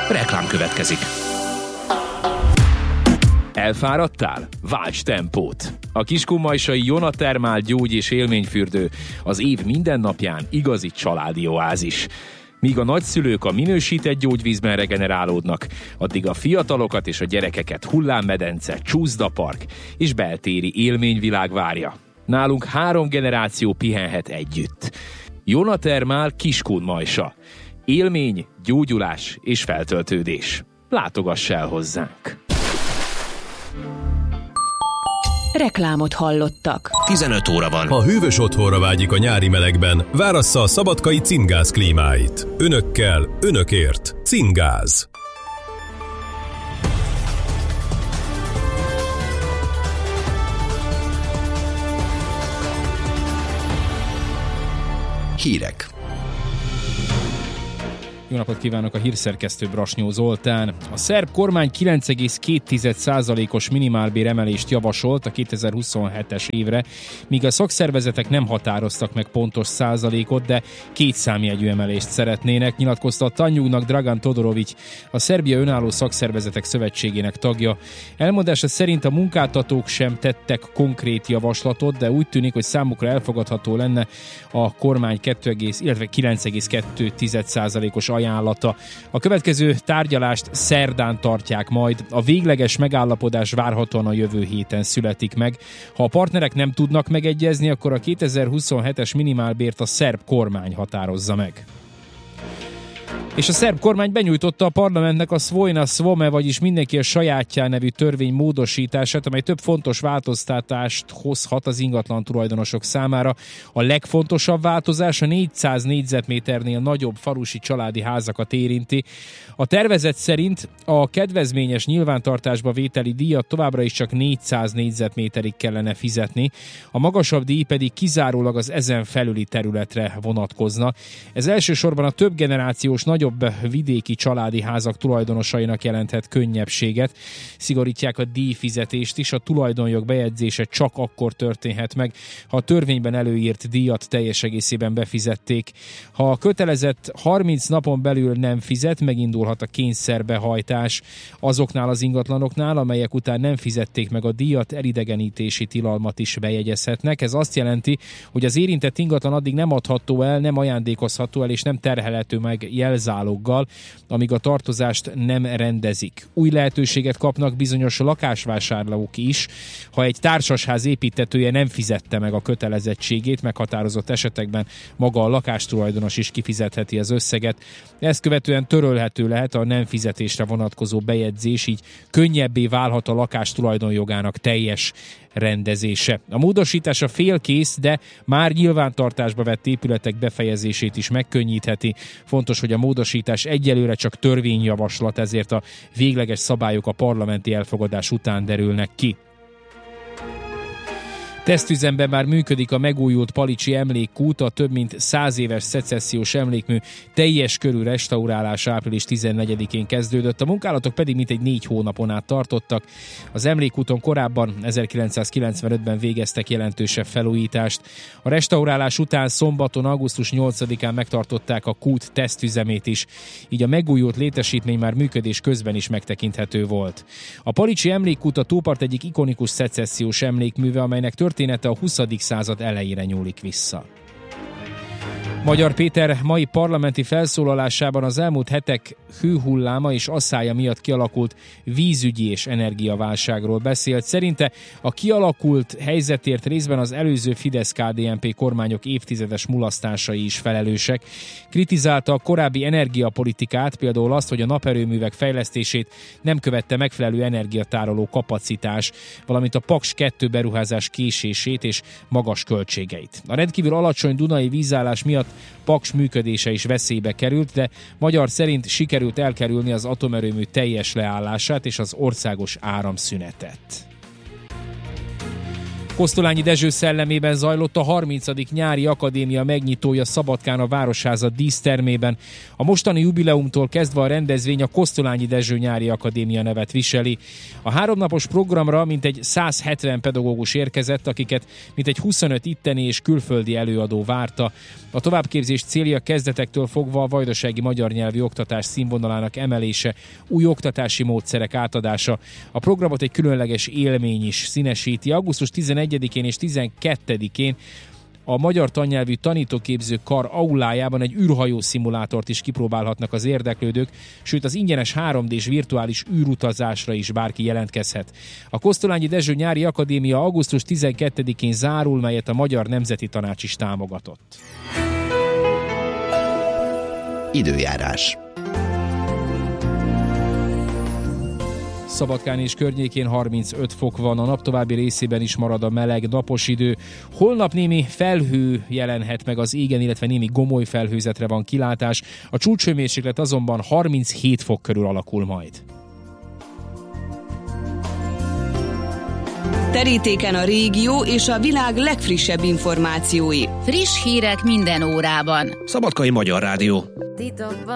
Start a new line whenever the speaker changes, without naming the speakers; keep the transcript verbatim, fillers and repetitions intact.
Reklám következik. Elfáradtál? Válts tempót! A kiskunmajsai Jonatermál gyógy- és élményfürdő az év minden napján igazi családi oázis. Míg a nagyszülők a minősített gyógyvízben regenerálódnak, addig a fiatalokat és a gyerekeket hullámmedence, csúszdapark és beltéri élményvilág várja. Nálunk három generáció pihenhet együtt. Jonatermál Kiskunmajsa. Élmény, gyógyulás és feltöltődés. Látogass el hozzánk!
Reklámot hallottak.
tizenöt óra van.
Ha hűvös otthonra vágyik a nyári melegben, várassza a szabadkai Cingáz klímáit. Önökkel, önökért. Cingáz.
Hírek.
Jó napot kívánok, a hírszerkesztő Brasnyó Zoltán. A szerb kormány kilenc egész két százalékos minimálbér emelést javasolt a kétezer-huszonhetes évre, míg a szakszervezetek nem határoztak meg pontos százalékot, de két számjegyű emelést szeretnének, nyilatkozta a Tanjugnak Dragan Todorovics, a Szerbia Önálló Szakszervezetek Szövetségének tagja. Elmondása szerint a munkáltatók sem tettek konkrét javaslatot, de úgy tűnik, hogy számukra elfogadható lenne a kormány két egész, illetve kilenc egész két százalékos ajánlata. A következő tárgyalást szerdán tartják majd. A végleges megállapodás várhatóan a jövő héten születik meg. Ha a partnerek nem tudnak megegyezni, akkor a kétezer-huszonhetes minimálbért a szerb kormány határozza meg. És a szerb kormány benyújtotta a parlamentnek a Svojna Svome, vagyis mindenki a sajátjá nevű törvény módosítását, amely több fontos változtatást hozhat az ingatlan tulajdonosok számára. A legfontosabb változás a négyszáz négyzetméternél nagyobb falusi családi házakat érinti. A tervezet szerint a kedvezményes nyilvántartásba vételi díjat továbbra is csak négyszáz négyzetméterig kellene fizetni, a magasabb díj pedig kizárólag az ezen felüli területre vonatkozna. Ez elsősorban a több generációs nagyobb vidéki családi házak tulajdonosainak jelenthet könnyebbséget. Szigorítják a díjfizetést is, a tulajdonjog bejegyzése csak akkor történhet meg, ha a törvényben előírt díjat teljes egészében befizették. Ha a kötelezett harminc napon belül nem fizet, megindulhat a kényszerbehajtás. Azoknál az ingatlanoknál, amelyek után nem fizették meg a díjat, elidegenítési tilalmat is bejegyezhetnek. Ez azt jelenti, hogy az érintett ingatlan addig nem adható el, nem ajándékozható el és nem terhelhető meg jelzáloggal, amíg a tartozást nem rendezik. Új lehetőséget kapnak bizonyos lakásvásárlók is, ha egy társasház építetője nem fizette meg a kötelezettségét, meghatározott esetekben maga a lakástulajdonos is kifizetheti az összeget. Ezt követően törölhető lehet a nem fizetésre vonatkozó bejegyzés, így könnyebbé válhat a lakás tulajdonjogának teljes rendezése. A módosítás a félkész, de már nyilvántartásba vett épületek befejezését is megkönnyítheti. Fontos, hogy a módosítás egyelőre csak törvényjavaslat, ezért a végleges szabályok a parlamenti elfogadás után derülnek ki. Tesztüzemben már működik a megújult Palicsi Emlékkút, a több mint száz éves szecessziós emlékmű teljes körű restaurálása április tizennegyedikén kezdődött, a munkálatok pedig mintegy négy hónapon át tartottak. Az Emlékkúton korábban ezerkilencszázkilencvenötben végeztek jelentősebb felújítást. A restaurálás után szombaton, augusztus nyolcadikán megtartották a kút tesztüzemét is, így a megújult létesítmény már működés közben is megtekinthető volt. A Palicsi Emlékkút a tópart egyik ikonikus szecessziós emlékműve, amelynek története a huszadik század elejére nyúlik vissza. Magyar Péter mai parlamenti felszólalásában az elmúlt hetek hőhulláma és asszája miatt kialakult vízügyi és energiaválságról beszélt. Szerinte a kialakult helyzetért részben az előző Fidesz-ká dé en pé kormányok évtizedes mulasztásai is felelősek. Kritizálta a korábbi energiapolitikát, például azt, hogy a naperőművek fejlesztését nem követte megfelelő energiatároló kapacitás, valamint a Paks kettő beruházás késését és magas költségeit. A rendkívül alacsony dunai vízállás miatt Paks működése is veszélybe került, de Magyar szerint sikerült elkerülni az atomerőmű teljes leállását és az országos áramszünetet. Kosztolányi Dezső szellemében zajlott a harmincadik nyári akadémia megnyitója Szabadkán a Városháza dísztermében. A mostani jubileumtól kezdve a rendezvény a Kosztolányi Dezső nyári akadémia nevet viseli. A háromnapos programra mintegy száz hetven pedagógus érkezett, akiket mintegy huszonöt itteni és külföldi előadó várta. A továbbképzés célja kezdetektől fogva a vajdasági magyar nyelvi oktatás színvonalának emelése, új oktatási módszerek átadása. A programot egy különleges élmény is színesíti. augusztus tizenegyedikén és tizenkettedikén a Magyar Tannyelvű Tanítóképző Kar aulájában egy űrhajó szimulátort is kipróbálhatnak az érdeklődők, sőt az ingyenes három dés virtuális űrutazásra is bárki jelentkezhet. A Kosztolányi Dezső nyári akadémia augusztus tizenkettedikén zárul, melyet a Magyar Nemzeti Tanács is támogatott.
Időjárás.
Szabadkán és környékén harmincöt fok van, a nap további részében is marad a meleg, napos idő. Holnap némi felhő jelenhet meg az égen, illetve némi gomoly felhőzetre van kilátás. A csúcshőmérséklet azonban harminchét fok körül alakul majd.
Terítéken a régió és a világ legfrissebb információi.
Friss hírek minden órában.
Szabadkai Magyar Rádió.
Titokban